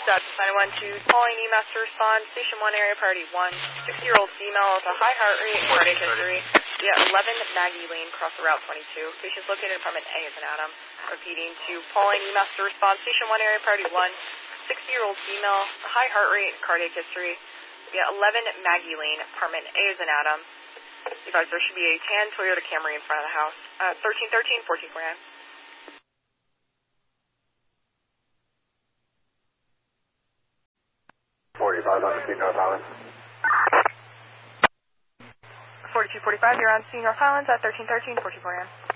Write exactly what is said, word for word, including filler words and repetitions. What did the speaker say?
That's nine one two calling E M S to respond. Station one area priority one. Six-year-old female with a high heart rate, cardiac history. Yeah, eleven Maggie Lane, cross the route twenty-two. Patient's located in apartment A as an Adam. Repeating to calling E M S to respond. Station one area priority one. Six-year-old female, high heart rate, cardiac history. Yeah, eleven Maggie Lane, apartment A as an Adam. Advise there should be a tan Toyota Camry in front of the house. Uh, thirteen thirteen, fourteen forty-nine. forty-five on the North Island. forty-two forty-five, you're on C North Islands at thirteen thirteen, fourteen forty-nine.